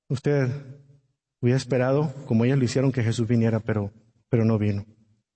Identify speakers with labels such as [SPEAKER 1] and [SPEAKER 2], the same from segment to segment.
[SPEAKER 1] Usted hubiera esperado, como ellos lo hicieron, que Jesús viniera, pero no vino.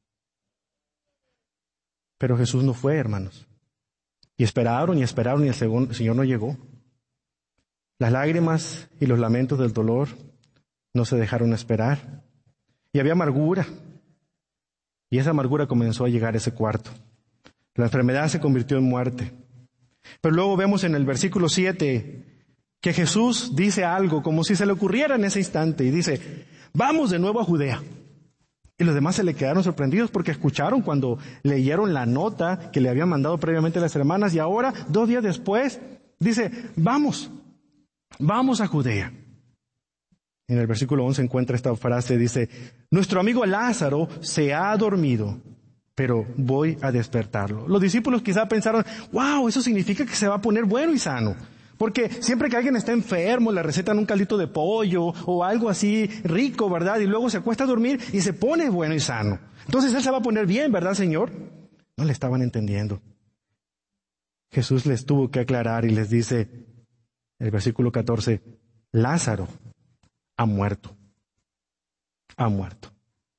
[SPEAKER 1] Pero Jesús no fue, hermanos. Y esperaron y el Señor no llegó. Las lágrimas y los lamentos del dolor no se dejaron esperar. Y había amargura. Y esa amargura comenzó a llegar a ese cuarto. La enfermedad se convirtió en muerte. Pero luego vemos en el versículo 7 que Jesús dice algo como si se le ocurriera en ese instante. Y dice, vamos de nuevo a Judea. Y los demás se le quedaron sorprendidos porque escucharon cuando leyeron la nota que le habían mandado previamente las hermanas. Y ahora, 2 días después, dice, vamos a Judea. En el versículo 11 encuentra esta frase, dice, nuestro amigo Lázaro se ha dormido, pero voy a despertarlo. Los discípulos quizá pensaron, wow, eso significa que se va a poner bueno y sano. Porque siempre que alguien está enfermo, le recetan un caldito de pollo o algo así rico, ¿verdad? Y luego se acuesta a dormir y se pone bueno y sano. Entonces él se va a poner bien, ¿verdad, Señor? No le estaban entendiendo. Jesús les tuvo que aclarar y les dice, el versículo 14, Lázaro ha muerto. Ha muerto.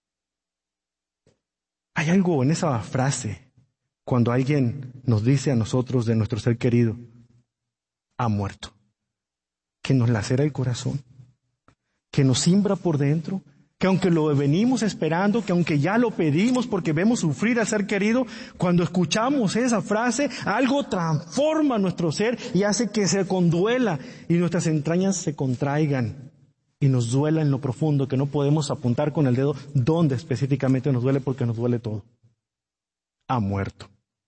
[SPEAKER 1] Hay algo en esa frase, cuando alguien nos dice a nosotros de nuestro ser querido, ha muerto, que nos lacera el corazón, que nos simbra por dentro, que aunque lo venimos esperando, que aunque ya lo pedimos porque vemos sufrir al ser querido, cuando escuchamos esa frase, algo transforma nuestro ser y hace que se conduela y nuestras entrañas se contraigan y nos duela en lo profundo, que no podemos apuntar con el dedo dónde específicamente nos duele porque nos duele todo. Ha muerto.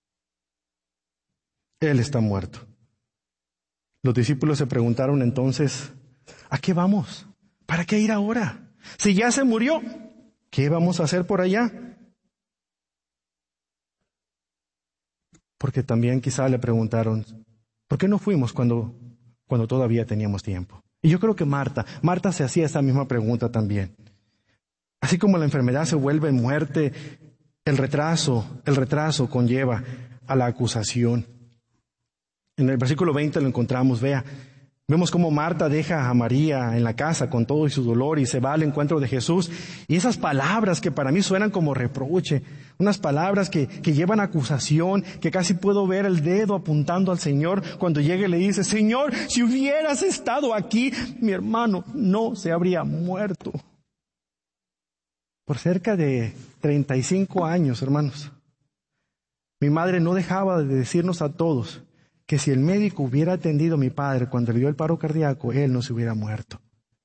[SPEAKER 1] Él está muerto. Los discípulos se preguntaron entonces, ¿a qué vamos? ¿Para qué ir ahora? Si ya se murió, ¿qué vamos a hacer por allá? Porque también quizá le preguntaron, ¿por qué no fuimos cuando todavía teníamos tiempo? Y yo creo que Marta se hacía esa misma pregunta también. Así como la enfermedad se vuelve muerte, el retraso conlleva a la acusación. En el versículo 20 lo encontramos, vemos cómo Marta deja a María en la casa con todo y su dolor y se va al encuentro de Jesús. Y esas palabras que para mí suenan como reproche, unas palabras que llevan acusación, que casi puedo ver el dedo apuntando al Señor cuando llega y le dice, Señor, si hubieras estado aquí, mi hermano no se habría muerto. Por cerca de 35 años, hermanos, mi madre no dejaba de decirnos a todos que si el médico hubiera atendido a mi padre cuando le dio el paro cardíaco, él no se hubiera muerto.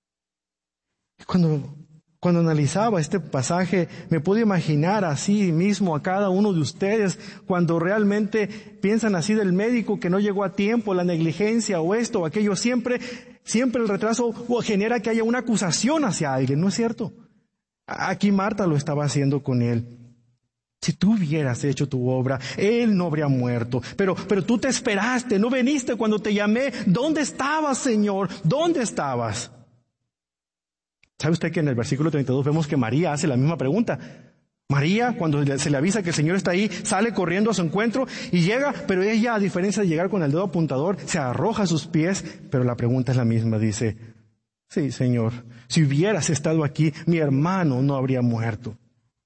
[SPEAKER 1] Cuando analizaba este pasaje, me pude imaginar así mismo a cada uno de ustedes, cuando realmente piensan así del médico que no llegó a tiempo, la negligencia o esto o aquello, siempre el retraso genera que haya una acusación hacia alguien, ¿no es cierto? Aquí Marta lo estaba haciendo con él. Si tú hubieras hecho tu obra, él no habría muerto. Pero tú te esperaste, no viniste cuando te llamé. ¿Dónde estabas, Señor? ¿Dónde estabas? ¿Sabe usted que en el versículo 32 vemos que María hace la misma pregunta? María, cuando se le avisa que el Señor está ahí, sale corriendo a su encuentro y llega, pero ella, a diferencia de llegar con el dedo apuntador, se arroja a sus pies, pero la pregunta es la misma, dice, sí, Señor, si hubieras estado aquí, mi hermano no habría muerto.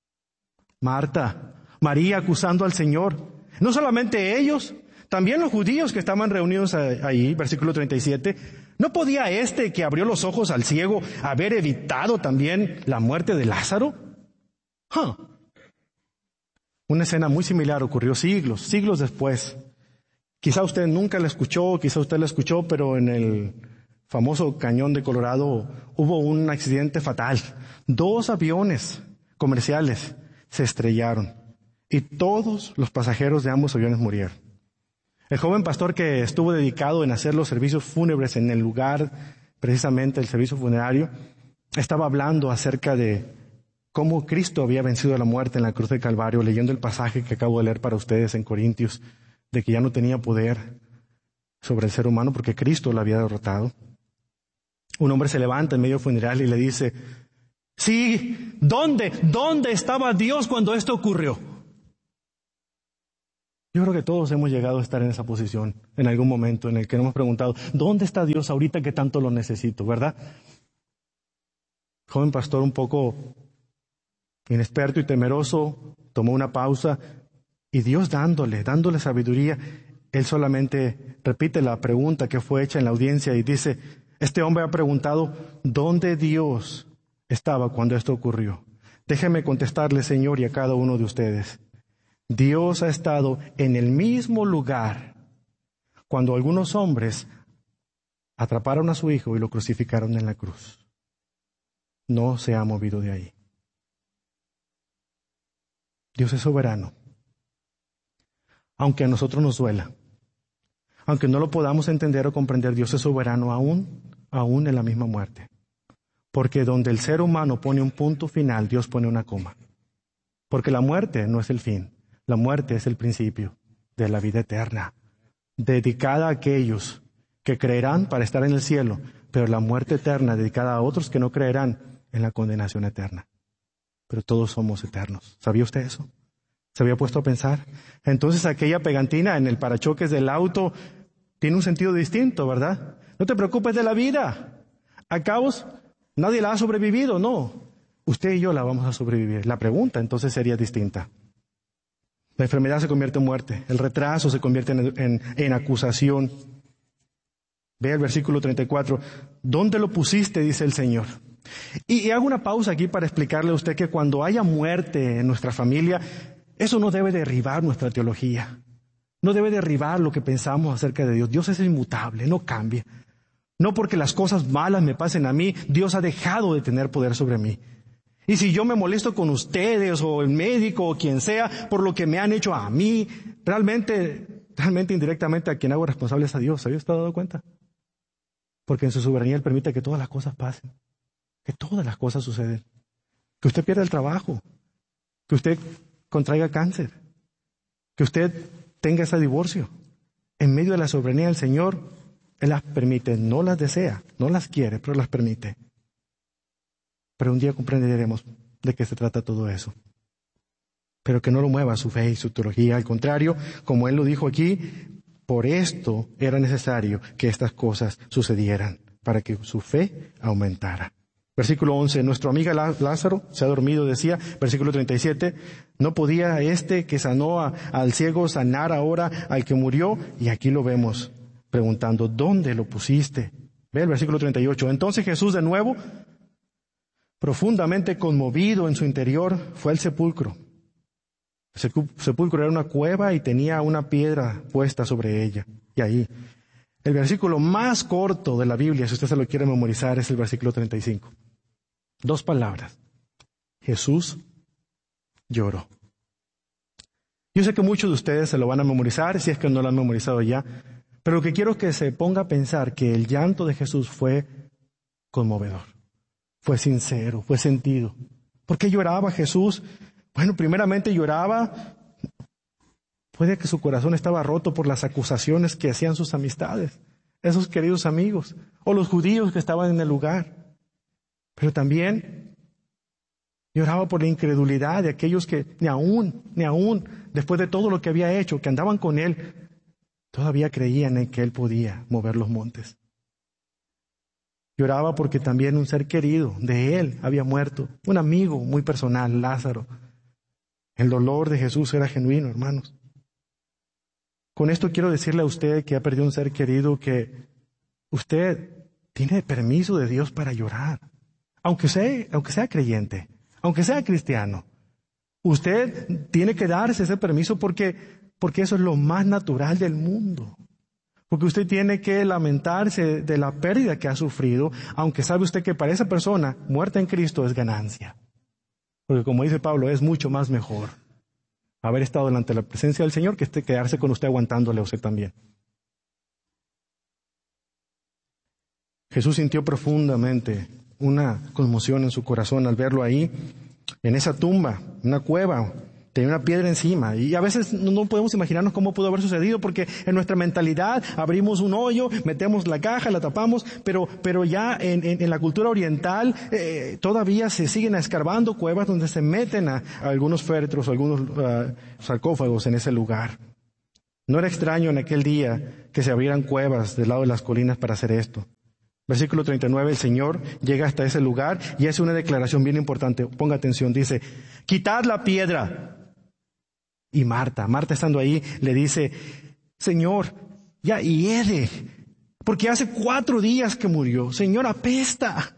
[SPEAKER 1] María acusando al Señor. No solamente ellos, también los judíos que estaban reunidos ahí, versículo 37. ¿No podía que abrió los ojos al ciego haber evitado también la muerte de Lázaro? Una escena muy similar ocurrió siglos después. Quizá usted nunca la escuchó, quizá usted la escuchó, pero en el famoso Cañón de Colorado hubo un accidente fatal. 2 aviones comerciales se estrellaron y todos los pasajeros de ambos aviones murieron. El joven pastor que estuvo dedicado en hacer los servicios fúnebres en el lugar, precisamente el servicio funerario, estaba hablando acerca de cómo Cristo había vencido a la muerte en la cruz del Calvario, leyendo el pasaje que acabo de leer para ustedes en Corintios, de que ya no tenía poder sobre el ser humano porque Cristo lo había derrotado. Un hombre se levanta en medio funeral y le dice, sí, ¿dónde estaba Dios cuando esto ocurrió? Yo creo que todos hemos llegado a estar en esa posición en algún momento en el que nos hemos preguntado, ¿dónde está Dios ahorita que tanto lo necesito, verdad? joven pastor un poco inexperto y temeroso, tomó una pausa y Dios dándole sabiduría, él solamente repite la pregunta que fue hecha en la audiencia y dice, este hombre ha preguntado, ¿dónde Dios estaba cuando esto ocurrió? Déjeme contestarle, Señor, y a cada uno de ustedes. Dios ha estado en el mismo lugar cuando algunos hombres atraparon a su hijo y lo crucificaron en la cruz. No se ha movido de ahí. Dios es soberano. Aunque a nosotros nos duela, aunque no lo podamos entender o comprender, Dios es soberano aún en la misma muerte. Porque donde el ser humano pone un punto final, Dios pone una coma. Porque la muerte no es el fin, la muerte es el principio de la vida eterna, dedicada a aquellos que creerán para estar en el cielo, pero la muerte eterna dedicada a otros que no creerán en la condenación eterna. Pero todos somos eternos. ¿Sabía usted eso? ¿Se había puesto a pensar? Entonces aquella pegatina en el parachoques del auto tiene un sentido distinto, ¿verdad? No te preocupes de la vida. A cabos, nadie la ha sobrevivido, no. Usted y yo la vamos a sobrevivir. La pregunta entonces sería distinta. La enfermedad se convierte en muerte. El retraso se convierte en acusación. Ve el versículo 34. ¿Dónde lo pusiste? Dice el Señor. Y hago una pausa aquí para explicarle a usted que cuando haya muerte en nuestra familia, eso no debe derribar nuestra teología. No debe derribar lo que pensamos acerca de Dios. Dios es inmutable, no cambia. No porque las cosas malas me pasen a mí, Dios ha dejado de tener poder sobre mí. Y si yo me molesto con ustedes o el médico o quien sea por lo que me han hecho a mí, realmente indirectamente a quien hago responsable es a Dios. ¿Había usted dado cuenta? Porque en su soberanía Él permite que todas las cosas pasen. Que todas las cosas suceden. Que usted pierda el trabajo. Que usted contraiga cáncer. Que usted tenga ese divorcio. En medio de la soberanía del Señor, Él las permite. No las desea, no las quiere, pero las permite. Pero un día comprenderemos de qué se trata todo eso. Pero que no lo mueva su fe y su teología. Al contrario, como Él lo dijo aquí, por esto era necesario que estas cosas sucedieran, para que su fe aumentara. Versículo 11, nuestro amigo Lázaro se ha dormido, decía. Versículo 37, no podía que sanó al ciego sanar ahora al que murió. Y aquí lo vemos preguntando, ¿dónde lo pusiste? Ve el versículo 38. Entonces Jesús de nuevo, profundamente conmovido en su interior, fue al sepulcro. El sepulcro era una cueva y tenía una piedra puesta sobre ella. Y ahí, el versículo más corto de la Biblia, si usted se lo quiere memorizar, es el versículo 35. 2 palabras. Jesús lloró. Yo sé que muchos de ustedes se lo van a memorizar, si es que no lo han memorizado ya, pero lo que quiero es que se ponga a pensar que el llanto de Jesús fue conmovedor, fue sincero, fue sentido. ¿Por qué lloraba Jesús? Bueno, primeramente lloraba, puede que su corazón estaba roto por las acusaciones que hacían sus amistades, esos queridos amigos, o los judíos que estaban en el lugar. Pero también lloraba por la incredulidad de aquellos que ni aún, después de todo lo que había hecho, que andaban con Él, todavía creían en que Él podía mover los montes. Lloraba porque también un ser querido de Él había muerto, un amigo muy personal, Lázaro. El dolor de Jesús era genuino, hermanos. Con esto quiero decirle a usted que ha perdido un ser querido que usted tiene permiso de Dios para llorar. Aunque sea creyente, aunque sea cristiano, usted tiene que darse ese permiso porque eso es lo más natural del mundo. Porque usted tiene que lamentarse de la pérdida que ha sufrido, aunque sabe usted que para esa persona, muerta en Cristo, es ganancia. Porque como dice Pablo, es mucho más mejor haber estado delante de la presencia del Señor que quedarse con usted aguantándole a usted también. Jesús sintió profundamente una conmoción en su corazón al verlo ahí, en esa tumba, una cueva, tenía una piedra encima. Y a veces no podemos imaginarnos cómo pudo haber sucedido, porque en nuestra mentalidad abrimos un hoyo, metemos la caja, la tapamos, pero ya en la cultura oriental todavía se siguen escarbando cuevas donde se meten a algunos féretros, algunos sarcófagos en ese lugar. No era extraño en aquel día que se abrieran cuevas del lado de las colinas para hacer esto. Versículo 39, el Señor llega hasta ese lugar y hace una declaración bien importante. Ponga atención, dice, quitad la piedra. Y Marta estando ahí, le dice, Señor, ya hiede, porque hace 4 días que murió. Señor, apesta.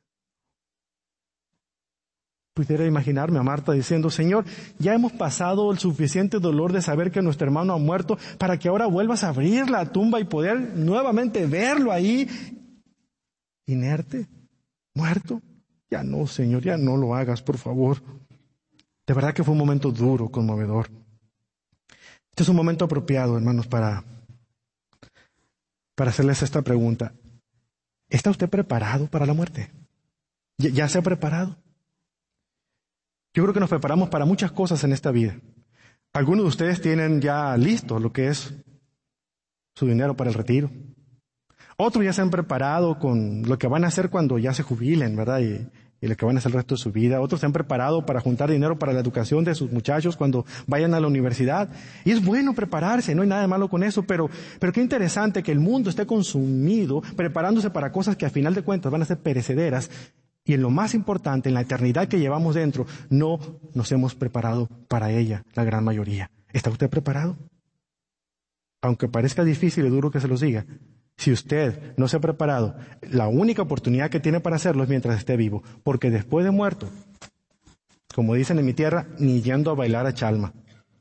[SPEAKER 1] Pudiera imaginarme a Marta diciendo, Señor, ya hemos pasado el suficiente dolor de saber que nuestro hermano ha muerto para que ahora vuelvas a abrir la tumba y poder nuevamente verlo ahí, inerte, muerto. Ya no, Señor, ya no lo hagas, por favor. De verdad que fue un momento duro, conmovedor. Este es un momento apropiado, hermanos, para hacerles esta pregunta. ¿Está usted preparado para la muerte? ¿Ya se ha preparado? Yo creo que nos preparamos para muchas cosas en esta vida. Algunos de ustedes tienen ya listo lo que es su dinero para el retiro. Otros ya se han preparado con lo que van a hacer cuando ya se jubilen, ¿verdad? Y lo que van a hacer el resto de su vida. Otros se han preparado para juntar dinero para la educación de sus muchachos cuando vayan a la universidad. Y es bueno prepararse, no hay nada de malo con eso, pero qué interesante que el mundo esté consumido preparándose para cosas que a final de cuentas van a ser perecederas. Y en lo más importante, en la eternidad que llevamos dentro, no nos hemos preparado para ella, la gran mayoría. ¿Está usted preparado? Aunque parezca difícil y duro que se los diga, si usted no se ha preparado, la única oportunidad que tiene para hacerlo es mientras esté vivo. Porque después de muerto, como dicen en mi tierra, ni yendo a bailar a Chalma.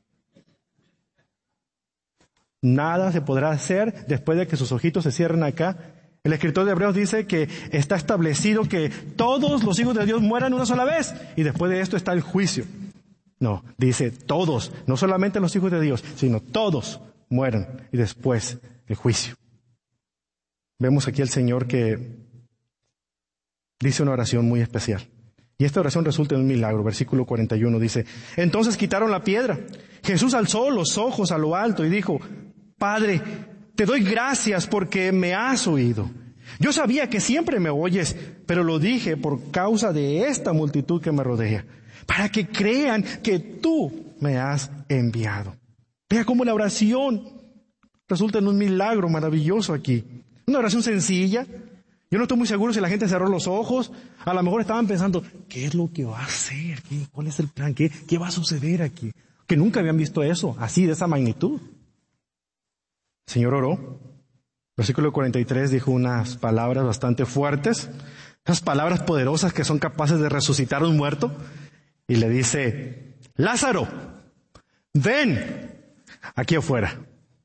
[SPEAKER 1] Nada se podrá hacer después de que sus ojitos se cierren acá. El escritor de Hebreos dice que está establecido que todos los hijos de Dios mueran una sola vez y después de esto está el juicio. No, dice todos, no solamente los hijos de Dios, sino todos mueran y después el juicio. Vemos aquí al Señor que dice una oración muy especial. Y esta oración resulta en un milagro. Versículo 41 dice, entonces quitaron la piedra. Jesús alzó los ojos a lo alto y dijo, Padre, te doy gracias porque me has oído. Yo sabía que siempre me oyes, pero lo dije por causa de esta multitud que me rodea, para que crean que tú me has enviado. Vea cómo la oración resulta en un milagro maravilloso aquí. Una oración sencilla. Yo no estoy muy seguro si la gente cerró los ojos. A lo mejor estaban pensando, ¿qué es lo que va a hacer? ¿Cuál es el plan? ¿Qué va a suceder aquí? Que nunca habían visto eso, así, de esa magnitud. El Señor oró. Versículo 43 dijo unas palabras bastante fuertes, esas palabras poderosas que son capaces de resucitar a un muerto. Y le dice, Lázaro, ven aquí afuera.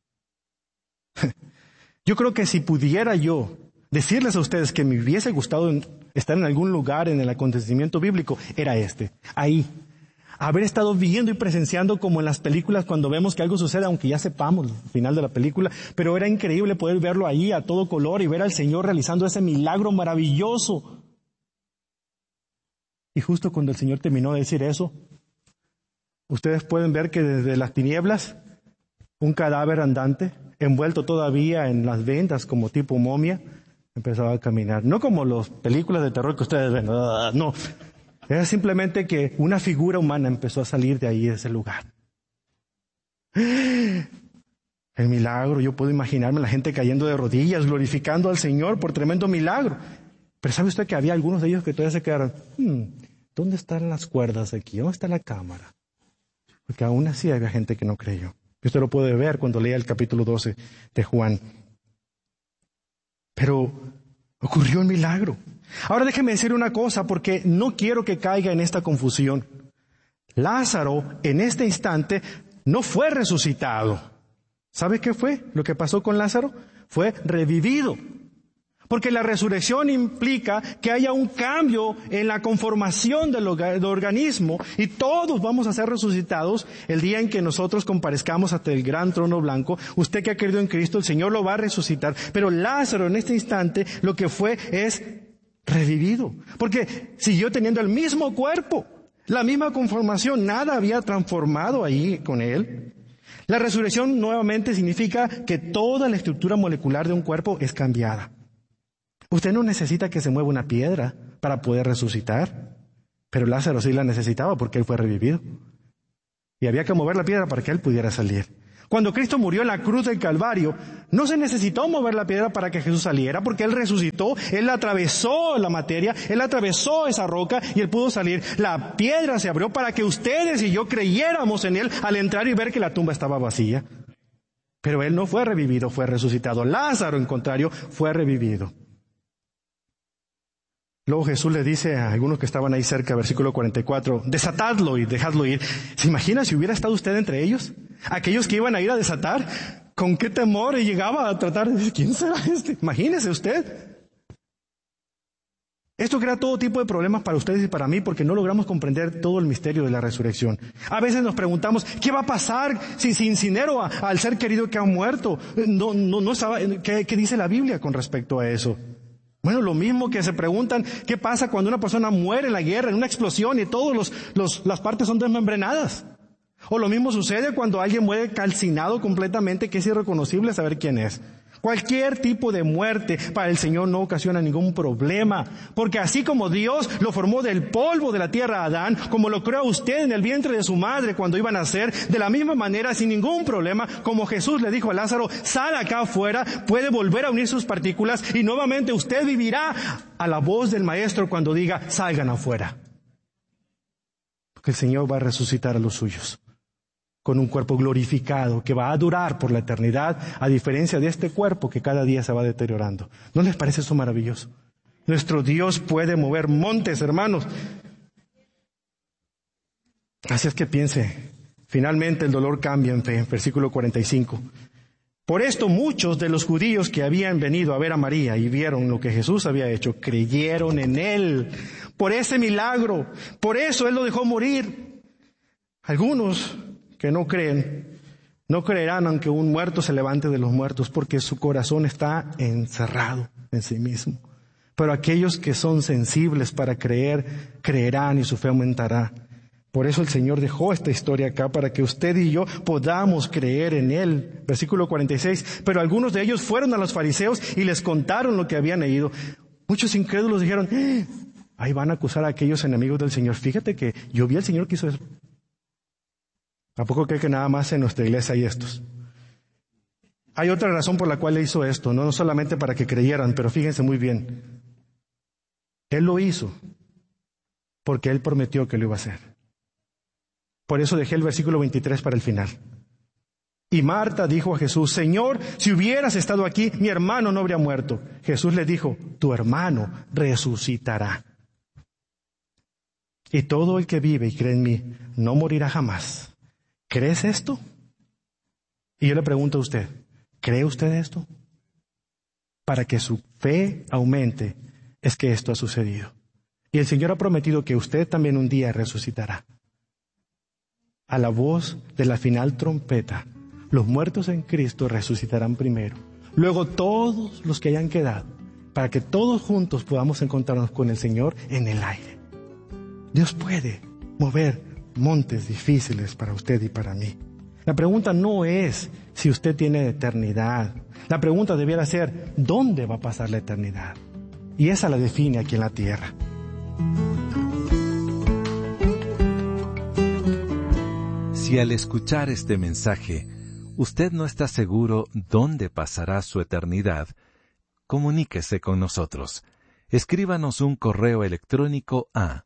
[SPEAKER 1] Yo creo que si pudiera yo decirles a ustedes que me hubiese gustado estar en algún lugar en el acontecimiento bíblico, era ahí. Haber estado viendo y presenciando como en las películas cuando vemos que algo sucede, aunque ya sepamos el final de la película, pero era increíble poder verlo ahí a todo color y ver al Señor realizando ese milagro maravilloso. Y justo cuando el Señor terminó de decir eso, ustedes pueden ver que desde las tinieblas, un cadáver andante, envuelto todavía en las vendas como tipo momia, empezaba a caminar. No como las películas de terror que ustedes ven, no. Era simplemente que una figura humana empezó a salir de ahí, de ese lugar. El milagro, yo puedo imaginarme la gente cayendo de rodillas, glorificando al Señor por tremendo milagro. Pero ¿sabe usted que había algunos de ellos que todavía se quedaron? ¿Dónde están las cuerdas aquí? ¿Dónde está la cámara? Porque aún así había gente que no creyó. Y usted lo puede ver cuando lea el capítulo 12 de Juan. Pero ocurrió el milagro. Ahora déjeme decir una cosa, porque no quiero que caiga en esta confusión. Lázaro, en este instante, no fue resucitado. ¿Sabe qué fue lo que pasó con Lázaro? Fue revivido. Porque la resurrección implica que haya un cambio en la conformación del organismo y todos vamos a ser resucitados el día en que nosotros comparezcamos ante el gran trono blanco. Usted que ha creído en Cristo, el Señor lo va a resucitar. Pero Lázaro en este instante lo que fue es revivido. Porque siguió teniendo el mismo cuerpo, la misma conformación, nada había transformado ahí con él. La resurrección nuevamente significa que toda la estructura molecular de un cuerpo es cambiada. Usted no necesita que se mueva una piedra para poder resucitar, pero Lázaro sí la necesitaba porque él fue revivido. Y había que mover la piedra para que él pudiera salir. Cuando Cristo murió en la cruz del Calvario, no se necesitó mover la piedra para que Jesús saliera, porque Él resucitó, Él atravesó la materia, Él atravesó esa roca y Él pudo salir. La piedra se abrió para que ustedes y yo creyéramos en Él al entrar y ver que la tumba estaba vacía. Pero Él no fue revivido, fue resucitado. Lázaro, en contrario, fue revivido. Luego Jesús le dice a algunos que estaban ahí cerca, versículo 44, desatadlo y dejadlo ir. ¿Se imagina si hubiera estado usted entre ellos? Aquellos que iban a ir a desatar, ¿con qué temor llegaba a tratar de decir, ¿quién será este? Imagínese usted. Esto crea todo tipo de problemas para ustedes y para mí porque no logramos comprender todo el misterio de la resurrección. A veces nos preguntamos, ¿qué va a pasar si incinero al ser querido que ha muerto? No sabe, ¿qué dice la Biblia con respecto a eso? Bueno, lo mismo que se preguntan, ¿qué pasa cuando una persona muere en la guerra, en una explosión y todas las partes son desmembradas? O lo mismo sucede cuando alguien muere calcinado completamente, que es irreconocible saber quién es. Cualquier tipo de muerte para el Señor no ocasiona ningún problema, porque así como Dios lo formó del polvo de la tierra a Adán, como lo creó a usted en el vientre de su madre cuando iba a nacer, de la misma manera, sin ningún problema, como Jesús le dijo a Lázaro, sal acá afuera, puede volver a unir sus partículas y nuevamente usted vivirá a la voz del Maestro cuando diga, salgan afuera. Porque el Señor va a resucitar a los suyos con un cuerpo glorificado que va a durar por la eternidad, a diferencia de este cuerpo que cada día se va deteriorando. ¿No les parece eso maravilloso? Nuestro Dios puede mover montes, hermanos. Así es que piense, finalmente el dolor cambia en fe, versículo 45. Por esto muchos de los judíos que habían venido a ver a María y vieron lo que Jesús había hecho, creyeron en Él, por ese milagro, por eso Él lo dejó morir. Algunos que no creen, no creerán aunque un muerto se levante de los muertos, porque su corazón está encerrado en sí mismo. Pero aquellos que son sensibles para creer, creerán y su fe aumentará. Por eso el Señor dejó esta historia acá, para que usted y yo podamos creer en Él. Versículo 46, pero algunos de ellos fueron a los fariseos y les contaron lo que habían leído. Muchos incrédulos dijeron, ahí van a acusar a aquellos enemigos del Señor. Fíjate que yo vi al Señor que hizo eso. ¿A poco cree que nada más en nuestra iglesia hay estos? Hay otra razón por la cual Él hizo esto, no solamente para que creyeran, pero fíjense muy bien. Él lo hizo porque Él prometió que lo iba a hacer. Por eso dejé el versículo 23 para el final. Y Marta dijo a Jesús, Señor, si hubieras estado aquí, mi hermano no habría muerto. Jesús le dijo, tu hermano resucitará. Y todo el que vive y cree en mí no morirá jamás. ¿Crees esto? Y yo le pregunto a usted, ¿cree usted esto? Para que su fe aumente, es que esto ha sucedido. Y el Señor ha prometido que usted también un día resucitará. A la voz de la final trompeta, los muertos en Cristo resucitarán primero. Luego todos los que hayan quedado, para que todos juntos podamos encontrarnos con el Señor en el aire. Dios puede mover montes difíciles para usted y para mí. La pregunta no es si usted tiene eternidad. La pregunta debiera ser, ¿dónde va a pasar la eternidad? Y esa la define aquí en la tierra.
[SPEAKER 2] Si al escuchar este mensaje, usted no está seguro dónde pasará su eternidad, comuníquese con nosotros. Escríbanos un correo electrónico a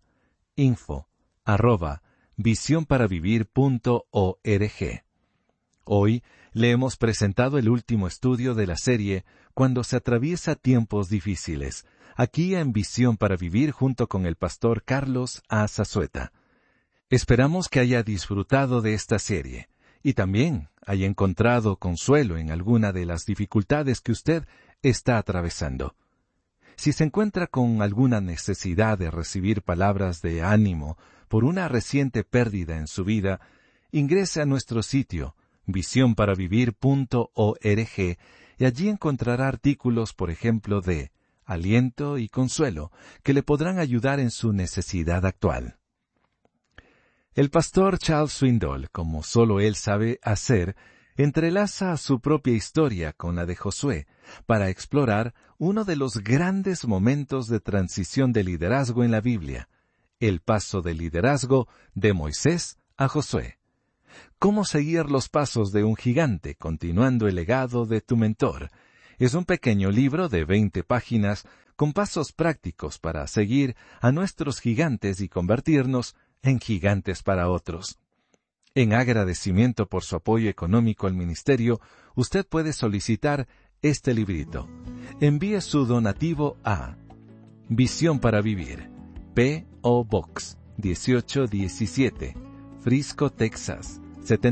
[SPEAKER 2] info@visionparavivir.org. Hoy le hemos presentado el último estudio de la serie Cuando se atraviesa tiempos difíciles, aquí en Visión para Vivir junto con el pastor Carlos A. Zazueta. Esperamos que haya disfrutado de esta serie y también haya encontrado consuelo en alguna de las dificultades que usted está atravesando. Si se encuentra con alguna necesidad de recibir palabras de ánimo por una reciente pérdida en su vida, ingrese a nuestro sitio visionparavivir.org y allí encontrará artículos, por ejemplo, de aliento y consuelo que le podrán ayudar en su necesidad actual. El pastor Charles Swindoll, como solo él sabe hacer, entrelaza su propia historia con la de Josué para explorar uno de los grandes momentos de transición de liderazgo en la Biblia, el paso del liderazgo de Moisés a Josué. Cómo seguir los pasos de un gigante, continuando el legado de tu mentor. Es un pequeño libro de 20 páginas con pasos prácticos para seguir a nuestros gigantes y convertirnos en gigantes para otros. En agradecimiento por su apoyo económico al ministerio, usted puede solicitar este librito. Envíe su donativo a Visión para Vivir, P.O. Box 1817, Frisco, Texas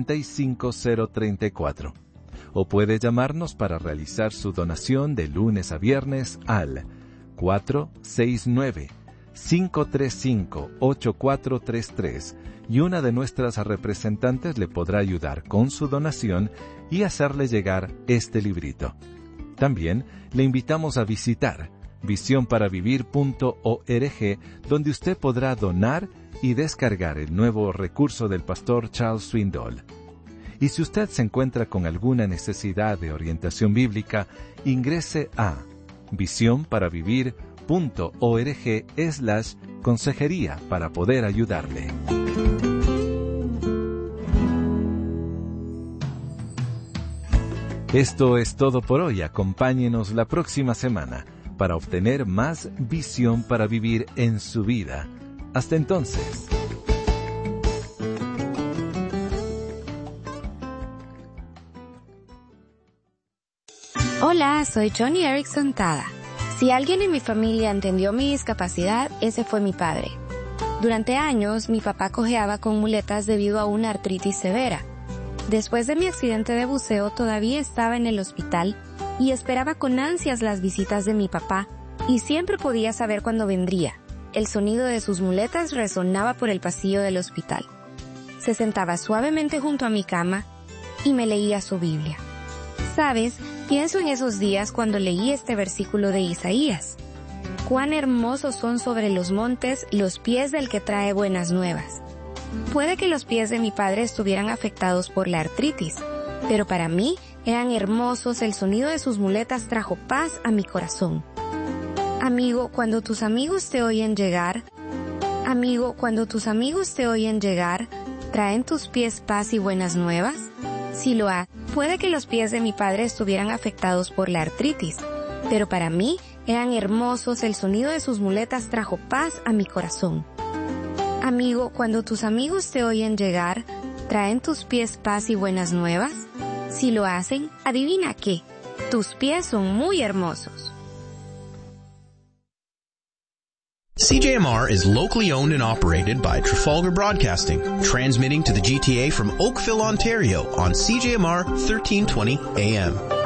[SPEAKER 2] 75034. O puede llamarnos para realizar su donación de lunes a viernes al 469-535-8433 y una de nuestras representantes le podrá ayudar con su donación y hacerle llegar este librito. También le invitamos a visitar visionparavivir.org, donde usted podrá donar y descargar el nuevo recurso del pastor Charles Swindoll. Y si usted se encuentra con alguna necesidad de orientación bíblica, ingrese a visionparavivir.org/consejería para poder ayudarle. Esto es todo por hoy. Acompáñenos la próxima semana para obtener más visión para vivir en su vida. Hasta entonces.
[SPEAKER 3] Hola, soy Johnny Erickson Tada. Si alguien en mi familia entendió mi discapacidad, ese fue mi padre. Durante años, mi papá cojeaba con muletas debido a una artritis severa. Después de mi accidente de buceo, todavía estaba en el hospital y esperaba con ansias las visitas de mi papá, y siempre podía saber cuándo vendría. El sonido de sus muletas resonaba por el pasillo del hospital. Se sentaba suavemente junto a mi cama y me leía su Biblia. ¿Sabes? Pienso en esos días cuando leí este versículo de Isaías. Cuán hermosos son sobre los montes los pies del que trae buenas nuevas. Puede que los pies de mi padre estuvieran afectados por la artritis, pero para mí eran hermosos. El sonido de sus muletas trajo paz a mi corazón. Amigo, cuando tus amigos te oyen llegar, ¿traen tus pies paz y buenas nuevas? Si lo ha, puede que los pies de mi padre estuvieran afectados por la artritis, pero para mí eran hermosos. El sonido de sus muletas trajo paz a mi corazón. Amigo, cuando tus amigos te oyen llegar, ¿traen tus pies paz y buenas nuevas? Si lo hacen, adivina qué, tus pies son muy hermosos.
[SPEAKER 4] CJMR is locally owned and operated by Trafalgar Broadcasting, transmitting to the GTA from Oakville, Ontario on CJMR 1320 AM.